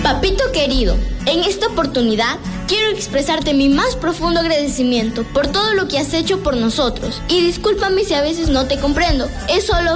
Papito querido, en esta oportunidad quiero expresarte mi más profundo agradecimiento por todo lo que has hecho por nosotros. Y discúlpame si a veces no te comprendo, es solo